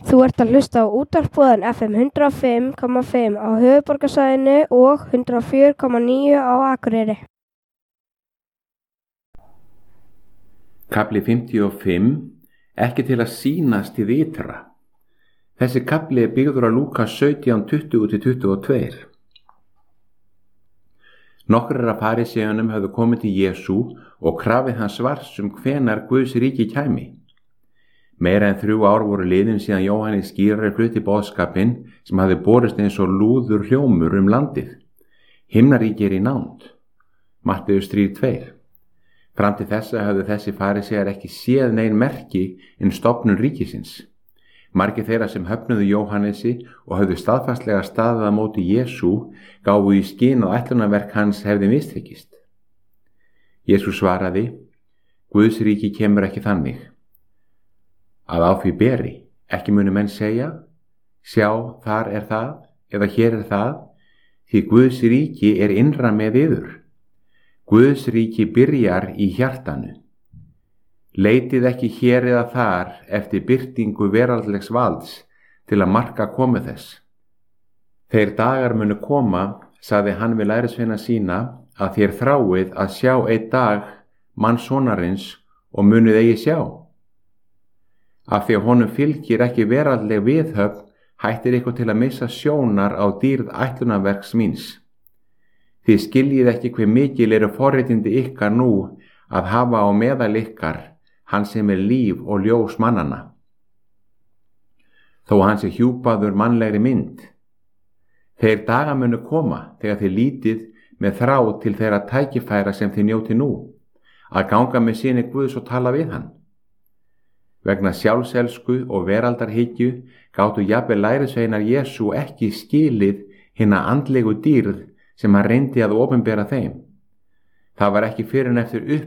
Þú ert að hlusta á útvarpsboðan FM 105,5 á höfuðborgarsvæðinu og 104,9 á Akureyri. Kafli 55, ekki til að sýnast hið ytra. Þessi kafli er byggður á Lúkas 17:20-22. Nokkrir af fariseuunum höfðu komið til Jesú og krafið hans svars hvenær Guðs ríki kæmi. Meira en 3 ár voru liðin síðan Jóhannes skírari flutti boðskapinn sem hafði borist eins og lúður hljómur landið. Himnaríki er í nánd. Matteus 3:2. Fram til þessa höfðu þessi farisegar ekki séð nein merki stofnun ríkisins. Margir þeirra sem höfnuðu Jóhannesi og höfðu staðfastlega staðið á móti Jesú gáfu í skyn að ætlunarverk hans hefði mistekist. Jesú svaraði: Guðs ríki kemur ekki þannig að á því beri, ekki munu menn segja: sjá, þar er það, eða hér er það, því Guðs ríki er innra með yður. Guðs ríki byrjar í hjartanu. Leitið ekki hér eða þar eftir birtingu veraldlegs valds til að marka komu þess. Þeir dagar munu koma, sagði hann við lærisveina sína, að þér þráið að sjá einn dag mannssonarins og munuð eigi sjá. Af því að honum fylgir ekki veraldleg viðhöfn, hættir ykkur til að missa sjónar á dýrð ætlunarverks míns. Þið skiljið ekki hve mikil eru forréttindi ykkar nú að hafa á meðal ykkar hann sem er líf og ljós mannanna. Þó hann sé hjúpaður mannlegri mynd. Þeir daga munu koma þegar þið lítið með þrá til þeirra tækifæra sem þið njóti nú, að ganga með syni Guðs og tala við hann. Vegna sjálfselsku og veraldarhyggju gátu jafnvel lærisveinar Jesú ekki skilið hina andlegu dýrð sem hann reyndi að opinbera þeim. Það var ekki fyrr en eftir